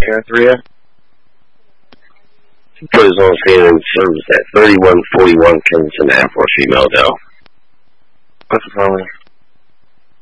Eritrea? He put his own scene in service at 3141 Kensington Air Force, female Dell. What's the problem?